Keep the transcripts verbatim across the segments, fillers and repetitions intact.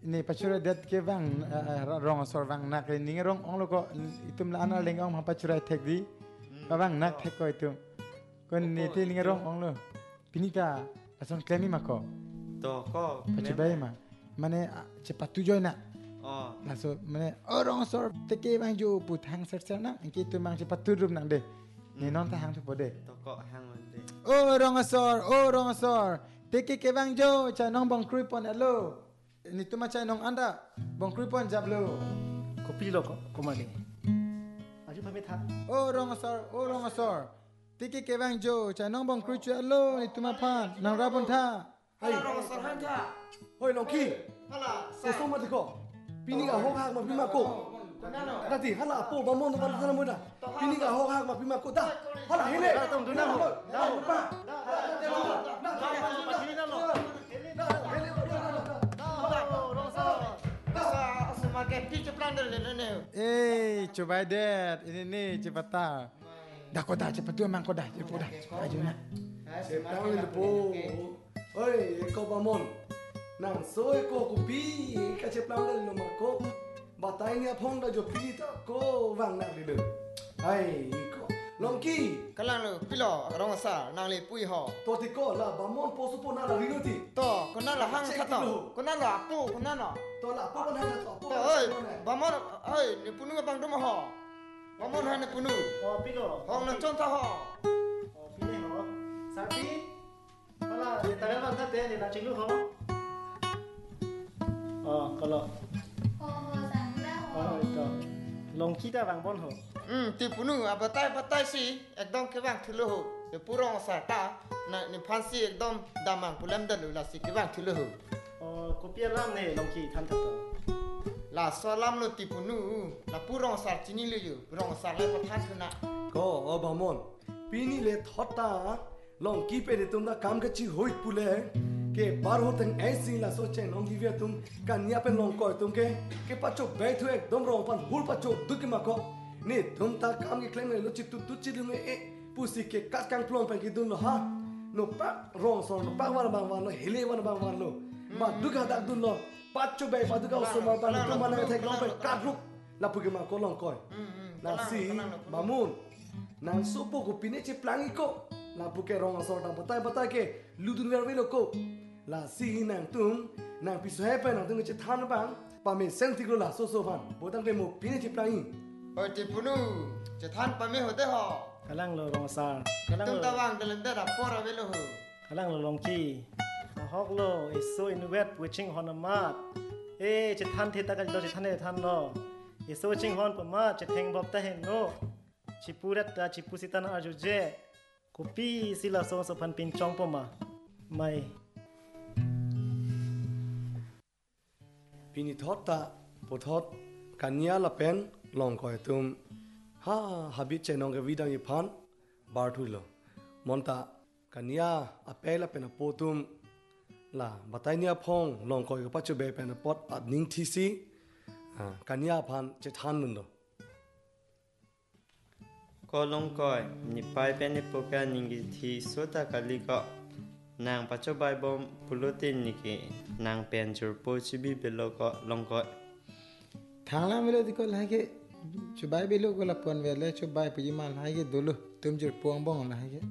ni pacura dat ke bang rong sor bang nak ni rong ong lo ko itum la ana leng ong ma pacura tek di bang nak tek ko itum kon ni ti ni rong ong lo pinika langsung klemi mako to ko pacubai ma mane cepat tu join nak oh langsung mane orang sor teke bang jo putang ser-ser nak ki tu mang cepat tu rum nang de ni non ta hang tu pode to ko hang de orang sor orang sor teke ke bang jo cha nong bang krui pon alo ni tu macam nong anda bang krui pon jablo kopi lo ko komani aju pamit ha orang sor orang sor teke ke bang jo cha nong bang krui chu alo ni tu ma phan nang rabon tha hai orang sor han tha hoi long ki hala sa so ma de ko pini ga ho ha ma pima ko Nanti hala apo bamon ba sana mo da. Pini ga ho ha ma pima ko da. Hala hele. Da tong duna ho. Da ho pa. Da da da. Da pa pini na lo. Hele da. Hele da. Da rosa. Da asma ke pi ceplan de ne ne. Eh, coba det. Ini ni cepat. Dah kau dah cepat tu memang kau dah. Cepat dah. Aju nak. Cepat le po. Oi, ko bamon. Nang soy ko kupi ka ceplan de lo ma ko. Batainya phong dah jo pi ta ko wang nak le. Ai ko. Longki, kalang lo pilo rong sa nang le pui ho. to ti ko la bamon po su po na la rino ti. To kena la hang kata. Kena la apu kena na. To la po na to. To oi, bamon oi ni punu bang dum ho. Bamon han ni punu. Oh pilo. Hong na chon ta ho. Oh pile ho. Sapi. Hala, ni tagal bang tate ni na chilu ho. Oh, kalau Oh, itu. Longki dah bang bon ho. Hmm, ti punu abatai batai si ekdom ke bang thulu ho. Ye purong sa ta na ni phansi ekdom damang pulam dalu la si ke bang thulu ho. Oh, kopi alam ni longki tham thap to. La salam lo ti punu la purong sa chini le yo. Purong sa le pathan thuna. Ko obamon. Pini le thota longki pe de tum da kam ka chi hoi pule. के बार हो तंग ऐसी ला सोचे नों दिव्या तुम कन्या पे लों को तुम के के पचो बैठो एकदम रों पन हुल पचो दुख मको ने तुम ता काम के क्लेम लो चितु तुचि दुमे ए पुसी के काट कांग प्लों पे की दुन लो हा नो पा रों सो नो पा वर बांग वर लो हिले वर बांग वर लो बा दुख दा दुन लो पचो बे पा दुख सो मा पन तुम मन थे लों पे काट लुक ला पुके मा को लों कोय ना सी मामून ना सोपो को पिने चे प्लांगी को ला पुके रों सो ता बताय बताय के लुदुन वर वे लो को La si nang tum nang pisu hepe nang tung che than bang pa me seng ti la so so ban bo tang de mo pine che plangi Oi ti punu che than pa me ho de ho. kalang lo rong sa Tum ta wang dalam da pora ve lo ho. kalang lo long ki a hok lo is so in wet witching hon a mat e che than the ta ka do che than ne than lo is so witching hon pa ma che theng bob ta hen no chi purat ta chi pusita na aju je kopi sila so so phan pin chong pa ma mai Pini thot ta po thot kanya la pen long koi tum ha habit che nong ke vidang i phan bar thu lo monta kanya a pe la pen po tum la batai nia phong long koi ka pachu be pen pot at ning thi si kanya phan che than nun lo ko long koi ni pai pe ni poka ningi thi sota kali ko nang pacho bai bom pulotin ni ke nang pen jur po chibi belo ko long ko thangla melo diko lage chubai belo ko la pon vele chubai pi mal lage dulu tum jur puang bong lage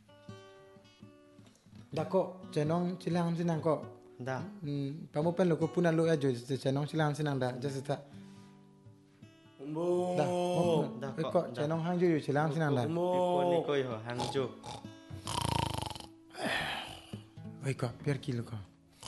dako chenong chilang sinang ko da pamu pen lo ko puna lo ajo chenong chilang sinang da jasita umbo da ko chenong hang ju chilang sinang da ko ni ko ho hang ju Oi ko biar kilo ko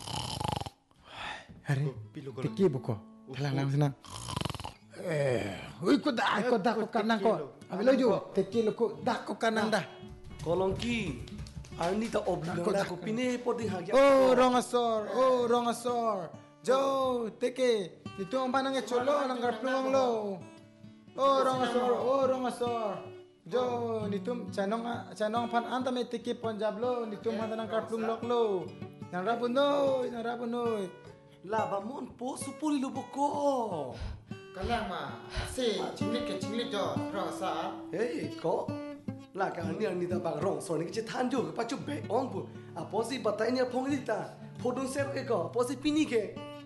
Hari tiki buko thalang lang sinang eh oi ko da ko da ko kanang ko abilo ju tiki lo ko da ko kanang da kolongki ani ta oblo da ko pine poti ha ya oh rongasor oh rongasor jo tiki itu ampanang e cholo nang garplung lo oh rongasor oh rongasor Jo, nitum chanong chanong pan anta me tiki Punjab lo, nitum handa nang karplung lok lo. Nang rapunoy, nang rapunoy. La bamon po supuli lo boko. Kalang ma, si cinglit ke cinglit jo rong sa. Hey, ko. La ka ni ani ta bang rong so ni che than jo pa chu be ong pu. A posi batai ni phong li ta. Phodon ser ke ko, posi pini ke.